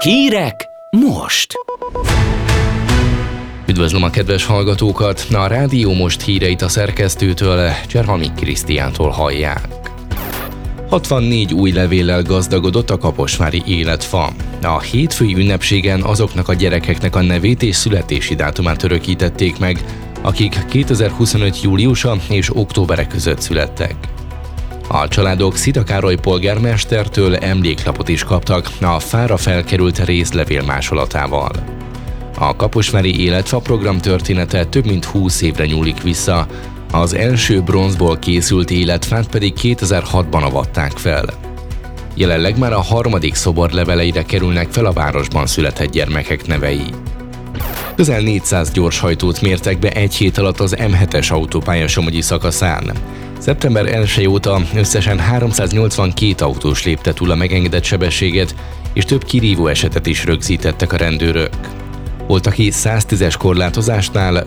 Hírek most! Üdvözlöm a kedves hallgatókat! A Rádió Most híreit a szerkesztőtől, Cserhalmi Krisztiántól hallják. 64 új levéllel gazdagodott a kaposvári életfa. A hétfői ünnepségen azoknak a gyerekeknek a nevét és születési dátumát örökítették meg, akik 2025. júliusa és októbere között születtek. A családok Szita Károly polgármestertől emléklapot is kaptak a fára felkerült rézlevél másolatával. A kaposvári életfa program története több mint 20 évre nyúlik vissza, az első bronzból készült életfát pedig 2006-ban avatták fel. Jelenleg már a harmadik szobor leveleire kerülnek fel a városban született gyermekek nevei. Közel 400 gyorshajtót mértek be egy hét alatt az M7-es autópálya somogyi szakaszán. Szeptember 1 óta összesen 382 autós lépte túl a megengedett sebességet, és több kirívó esetet is rögzítettek a rendőrök. Volt, aki 110-es korlátozásnál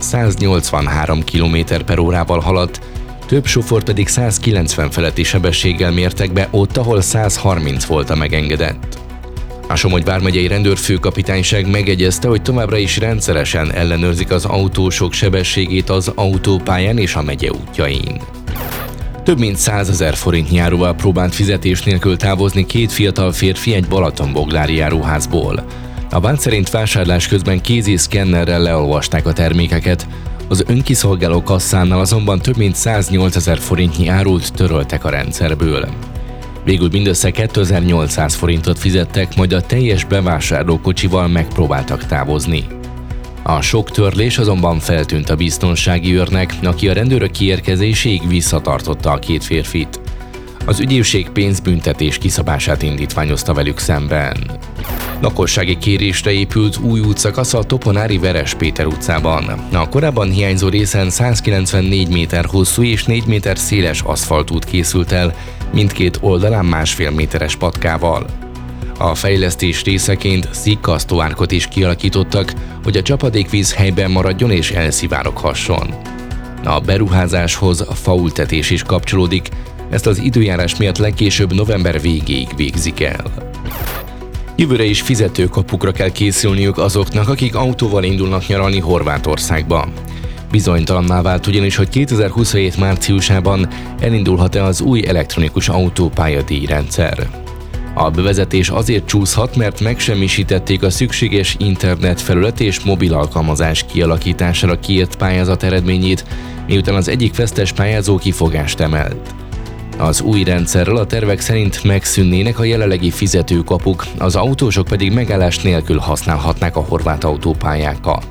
183 km/órával haladt, több sofőr pedig 190 feletti sebességgel mértek be ott, ahol 130 volt a megengedett. A Somogy vármegyei rendőrfőkapitányság megegyezte, hogy továbbra is rendszeresen ellenőrzik az autósok sebességét az autópályán és a megye útjain. Több mint 100 000 forintnyi áruval próbált fizetés nélkül távozni két fiatal férfi egy balatonboglári áruházból. A vád szerint vásárlás közben kézi szkennerrel leolvasták a termékeket, az önkiszolgáló kasszánál azonban több mint 108 000 forintnyi árut töröltek a rendszerből. Végül mindössze 2800 forintot fizettek, majd a teljes bevásárlókocsival megpróbáltak távozni. A sok törlés azonban feltűnt a biztonsági őrnek, aki a rendőrök kiérkezéséig visszatartotta a két férfit. Az ügyészség pénzbüntetés kiszabását indítványozta velük szemben. Lakossági kérésre épült új útszakasz a Toponári Veres Péter utcában. A korábban hiányzó részen 194 méter hosszú és 4 méter széles aszfaltút készült el, mindkét oldalán 1,5 méteres patkával. A fejlesztés részeként szikkasztóárkot is kialakítottak, hogy a csapadékvíz helyben maradjon és elszivároghasson. A beruházáshoz faültetés is kapcsolódik, ezt az időjárás miatt legkésőbb november végéig végzik el. Jövőre is fizetőkapukra kell készülniük azoknak, akik autóval indulnak nyaralni Horvátországba. Bizonytalanná vált ugyanis, hogy 2027 márciusában elindulhat-e az új elektronikus autópályadíjrendszer. A bevezetés azért csúszhat, mert megsemmisítették a szükséges internetfelület és mobil alkalmazás kialakítására kiírt pályázat eredményét, miután az egyik vesztes pályázó kifogást emelt. Az új rendszerrel a tervek szerint megszűnnének a jelenlegi fizetőkapuk, az autósok pedig megállás nélkül használhatnák a horvát autópályákat.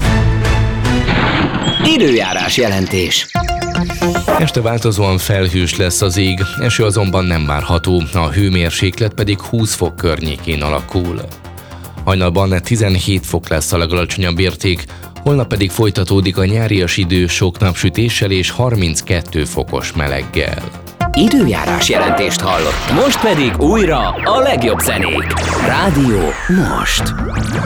Időjárás jelentés. Este változóan felhős lesz az ég, eső azonban nem várható, a hőmérséklet pedig 20 fok környékén alakul. Hajnalban 17 fok lesz a legalacsonyabb érték, holnap pedig folytatódik a nyárias idő sok napsütéssel és 32 fokos meleggel. Időjárás jelentést hallott. Most pedig újra a legjobb zenék. Rádió Most.